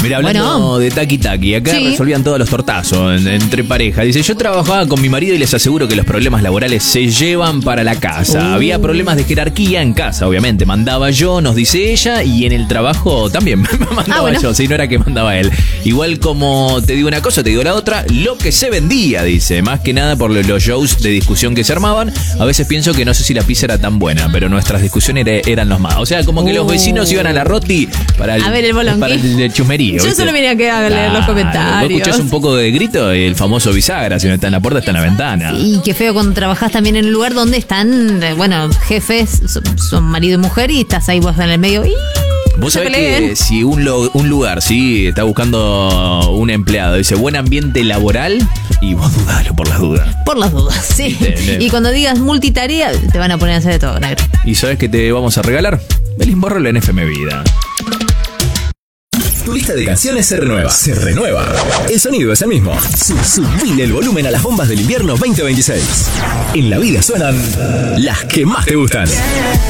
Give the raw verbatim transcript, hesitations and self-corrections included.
Mira, hablando bueno. de taqui taqui, acá sí. resolvían todos los tortazos en, entre parejas. Dice, yo trabajaba con mi marido y les aseguro que los problemas laborales se llevan para la casa. Uh. Había problemas de jerarquía en casa, obviamente. Mandaba yo, nos dice ella, y en el trabajo también mandaba ah, bueno. yo, si no era que mandaba él. Igual como te digo una cosa, te digo la otra, lo que se vendía, dice. Más que nada por los shows de discusión que se armaban. A veces pienso que no sé si la pizza era tan buena, pero nuestras discusiones era, eran los más. O sea, como que uh. los vecinos iban a la roti para el, a ver el para el, el chumerío. Yo ¿viste? solo venía a quedar a leer ah, los comentarios. Vos escuchás un poco de grito, el famoso bisagra, si no está en la puerta, está en la ventana. Y qué feo cuando trabajás también en un lugar donde están, bueno, jefes, son, son marido y mujer, y estás ahí vos en el medio. ¡Y! Vos sabés que si un, lo, un lugar sí está buscando un empleado, dice buen ambiente laboral, y vos dudalo por las dudas. Por las dudas, sí. Y cuando digas multitarea, te van a poner a hacer de todo, negro. ¿Y sabés qué te vamos a regalar? Belín Borrell en F M Vida. Tu lista de canciones se renueva. Se renueva. El sonido es el mismo. Subile el volumen a las bombas del invierno veinte veintiséis. En la vida suenan las que más te gustan.